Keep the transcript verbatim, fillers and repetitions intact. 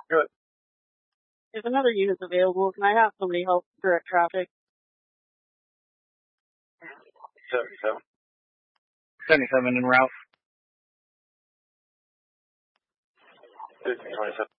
Good. If another unit's available, can I have somebody help direct traffic? seventy-seven. seventy-seven en route. fifteen twenty-seven.